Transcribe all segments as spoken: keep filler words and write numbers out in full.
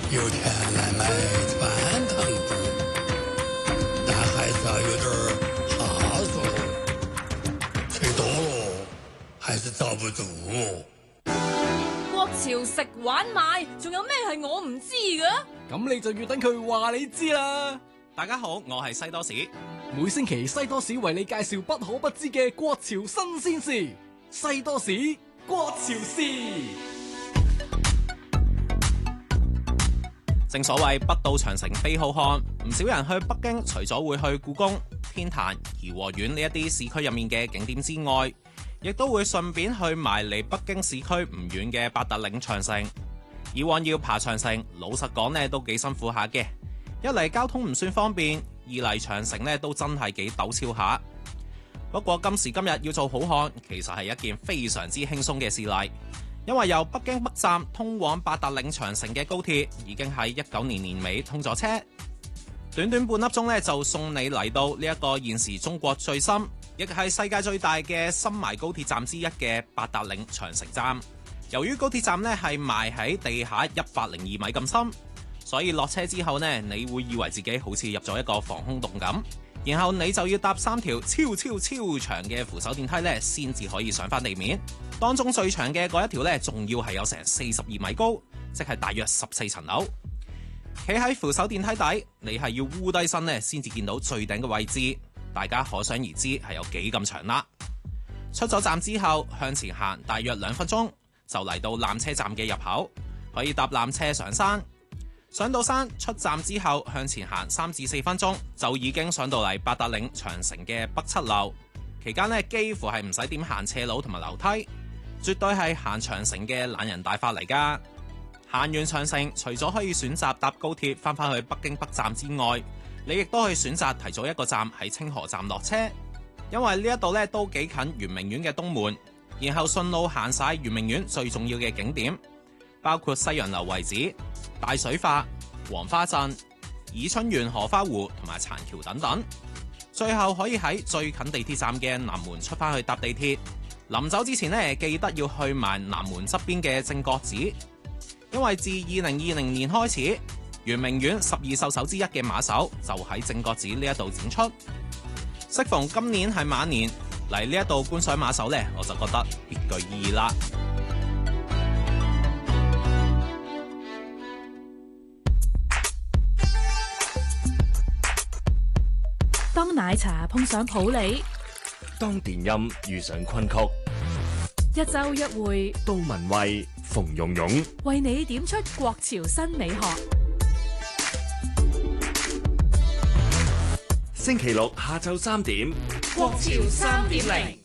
有钱来买穿堂子，但还是要有点怕手，吹多了还是罩不住。 國潮食玩買，仲有咩係我唔知嘅？ 咁你就要等佢話你知啦。 大家好，我係西多士。 每星期西多士為你介紹不可不知嘅國潮新鮮事。西多士國潮事。 正所謂不到長城非好漢，唔少人去北京除咗會去故宮、天壇、頤和園呢一啲市區入面嘅景點之外，亦都會順便去埋離北京市區唔遠嘅八達嶺長城。以往要爬長城，老實講呢都幾辛苦下嘅。一嚟交通唔算方便，二嚟長城呢都真係幾陡峭下。不過今時今日要做好漢，其實係一件非常之輕鬆嘅事例，因為由北京北站通往八達嶺長城嘅高鐵已經喺一九年年尾通咗車，短短半粒鐘呢就送你嚟到呢一個現時中國最深，亦係世界最大嘅深埋高鐵站之一嘅八達嶺長城站。由於高鐵站呢係埋喺地下一百零二米咁深，所以落車之後呢，你會以為自己好似入咗一個防空洞咁，然後你就要搭三條超超超長嘅扶手電梯呢，先至可以上返地面。當中最長嘅嗰一條呢，仲要係有成四十二米高，即係大約十四層樓。企喺扶手電梯底，你係要烏低身呢，先至見到最頂嘅位置。大家可想而知係有幾咁長啦。出咗站之後，向前行大約兩分鐘，就嚟到纜車站嘅入口，可以搭纜車上山。上到山，出站之後向前行三至四分鐘，就已經上到嚟八達嶺長城嘅北七樓。期間呢，幾乎係唔使點行斜路同埋樓梯，絕對係行長城嘅懶人大法嚟㗎。行完長城，除咗可以選擇搭高鐵翻返去北京北站之外，你亦都可以選擇提早一個站喺清河站落車，因為呢一度呢都幾近圓明園嘅東門，然後順路行晒圓明園最重要嘅景點，包括西洋樓遺址、大水筏、黃花鎮、爾春園荷花湖同埋殘橋等等，最後可以喺最近地鐵站嘅南門出返去搭地鐵。臨走之前呢，記得要去埋南門側邊嘅正覺寺，因為自二零二零年開始，圓明園十二獸首之一嘅馬首就喺正覺寺呢一度展出。適逢今年係馬年，嚟呢一度觀賞馬首呢，我就覺得別具意義啦。 當奶茶碰上普洱， 當電音遇上昆曲， 一週一會， 杜文蔚、馮蓉蓉為你點出國潮新美學。 星期六下晝三點， 國潮三點零。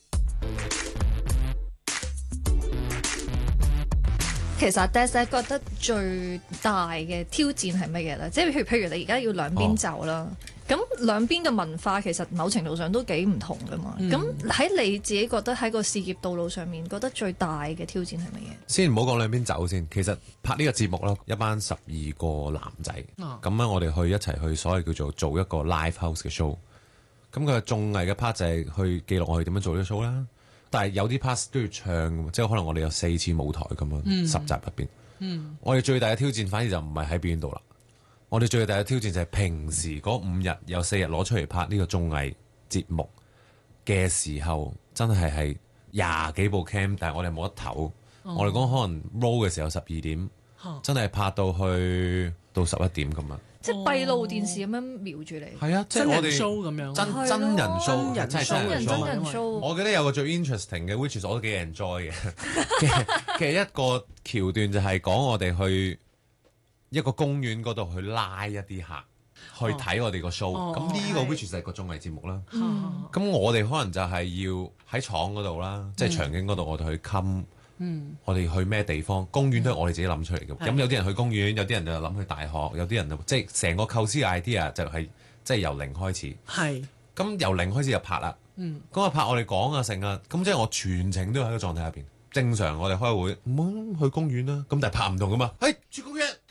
其實 Des 覺得最大嘅挑戰係乜嘢咧？即係譬如譬如你而家要兩邊走啦，咁、哦、兩邊嘅文化其實某程度上都幾唔同噶嘛。咁喺、嗯、你自己覺得喺個事業道路上面，覺得最大嘅挑戰係乜嘢？ 先唔好講兩邊走先，其實拍呢個節目咯，一班十二個男仔，咁樣、哦、我哋去一齊去所謂叫做做一個 live house 嘅 show。咁佢綜藝嘅 part 就係去記錄我哋點樣做呢個 show 啦。但係有啲 part 都要唱，即係可能我哋有四次舞台咁樣，嗯、十集入邊。嗯、我哋最大嘅挑戰反而就唔係喺表演度啦。我哋最大嘅挑戰就係平時嗰五日有四日攞出嚟拍呢個綜藝節目嘅時候，真係係廿幾部 cam， 但係我哋冇得唞。哦、我哋講可能 roll 嘅時候十二點，哦、真係拍到去到十一點咁樣。 即係閉路電視咁樣瞄住你， 係啊，即係我哋 show 咁樣， 真真人 show，真係真人 show。 我記得有個最 interesting 嘅 which is 我都幾 enjoy 嘅嘅一個橋段就係講我哋去一個公園嗰度去拉一啲客去睇我哋個 show。咁呢個 which is 係個綜藝節目啦。咁我哋可能就係要喺廠嗰度啦，即係場景嗰度我哋去冚。嗯，我哋去咩地方？公園都係我哋自己諗出嚟嘅。咁、嗯、有啲人去公園，有啲人就諗去大學，有啲人就即係成個構思 idea 就係即係由零開始。係是。咁由零開始就拍啦。嗯。咁啊拍我哋講啊成啊，咁即係我全程都喺個狀態入邊。正常我哋開會唔好去公園啦，咁但係拍唔同噶嘛。誒、hey, 住公園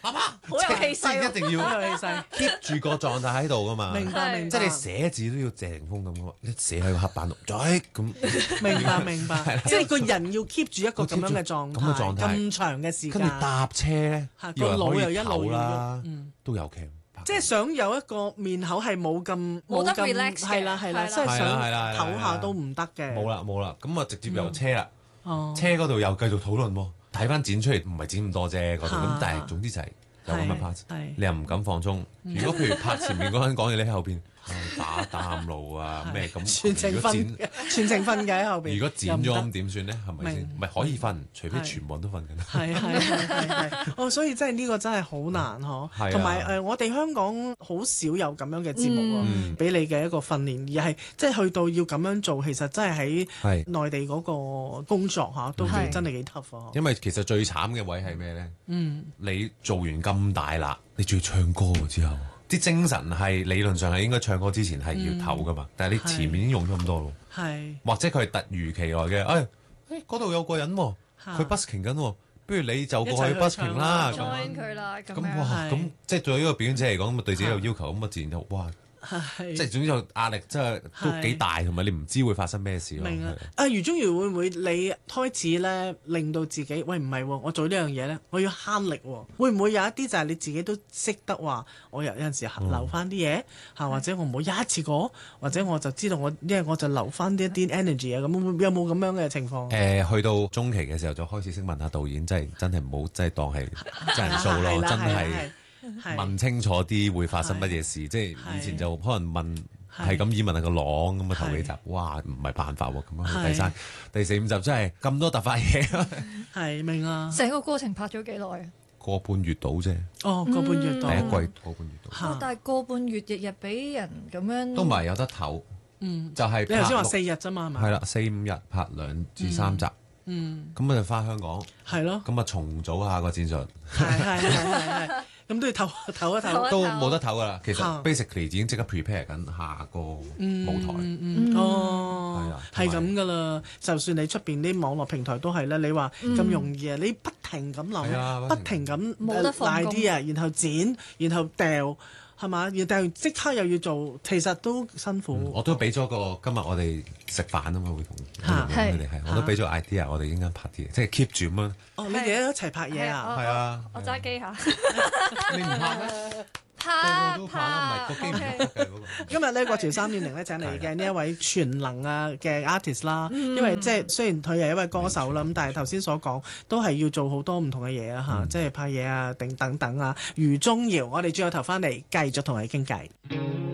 爸爸， 好有氣勢喎即係一定要好有氣勢 keep 住個狀態喺度噶嘛。 明白明白， 即係你寫字都要謝霆鋒咁喎，你寫喺個黑板度，咁明白明白，即係個人要 keep 住一個咁樣嘅狀態， 咁嘅狀態咁長嘅時間， 跟住搭車咧， 嚇以為個腦又可以一路要唞啦喐，嗯， 都有 cam。 即係想有一個面口係冇咁冇得咁 relax 嘅係啦係啦， 係啦即係係啦係想啦係啦唞下都唔得嘅。 冇啦冇啦，咁啊直接由車啦， 哦， 車嗰度又繼續討論喎。睇翻剪出嚟唔係剪咁多啫嗰度，咁嚇但係總之就係有咁嘅 part， 係你又唔敢放鬆。如果譬如拍前面嗰個人講嘢，你喺後邊啊打擔路啊咩咁， 全程瞓如果剪嘅，全程瞓嘅喺後邊。 如果剪咗又唔得咁點算咧？係咪先？ 明唔係可以瞓，除非係全部人都瞓緊。 係係係係係，哦，所以真係呢個真係好難嗬。 係啊同埋誒，我哋香港好少有咁樣嘅節目喎， 嗯俾你嘅一個訓練，而係即係去到要咁樣做，其實真係喺係內地嗰個工作嚇都幾係真係幾 tough 啊。 因為其實最慘嘅位係咩咧？ 嗯， 你做完咁大啦，你仲要唱歌喎之後，啲精神係理論上係應該唱歌之前係要唞噶嘛，但係你前面已經用咗咁多咯， 係或者佢係突如其來嘅，誒誒嗰度有個人喎， 嚇佢 busking 緊喎，不如你就過去一齊去 busking 啦， 唱啦咁 join 佢啦，咁咁樣哇係咁即係對於一個表演者嚟講，咁啊對自己有要求，咁啊自然就哇， 係即係總之就壓力真係都幾大，同埋你唔知會發生咩事咯。 明啊係！ 啊，余中如會唔會你開始咧令到自己喂唔係喎，我做呢樣嘢咧，我要慳力喎，會唔會有一啲就係你自己都識得話，我有有陣時留翻啲嘢嚇，或者我唔好一次過，或者我就知道我，因為我就留翻啲一啲 energy 啊，咁會有冇咁樣嘅情況？ 誒、去到中期嘅時候就開始識問下導演，真係真係唔好真係當係真人 show 咯， 係啦真係係係係問清楚啲會發生乜嘢事。即係以前就可能問係咁以問下個朗咁啊頭幾集，哇唔係辦法喎，咁樣去第三、第四五集真係咁多突發嘢， 係明啊！ 成個過程拍咗幾耐啊？ 個半月到啫， 哦，個半月到第一季個半月到， 嚇哦但係個半月日日俾人咁樣， 都唔係有得唞， 嗯， 就係你頭先話拍四日啫嘛，係咪？ 係啦，四五日拍兩至三集， 嗯， 咁我就翻香港， 係咯， 咁啊重組下個戰術。 係係係係係，咁都要唞唞一唞。 都冇得唞噶啦，其實嚇 basically 已經即刻 prepare 緊下個舞台。 嗯嗯哦係啊， 係同埋咁噶啦。就算你出邊啲網絡平台都係啦，你話咁容易啊，你不停咁係啊諗， 不不停咁冇得放工 idea，然後剪，然後掉，係嘛？然後掉完即刻又要做，其實都辛嗯苦。 我都俾咗個今日我哋食飯啊嘛，會同嚇佢哋係，我都俾咗 idea，我哋應該拍啲嘢，即係 keep 住咁樣。 哦，你哋一齊拍嘢啊？ 係啊， 我揸機下， 你唔拍咩？ 拍個個都拍啦，唔係個機唔喐嘅嗰個。 今日咧，國潮三點零咧請嚟嘅呢一位全能啊嘅 artist 啦，因為即係雖然佢係一位歌手啦，咁但係頭先所講都係要做好多唔同嘅嘢啊嚇，即係拍嘢啊、定等等啊。余宗遙，我哋轉個頭翻嚟繼續同佢傾偈。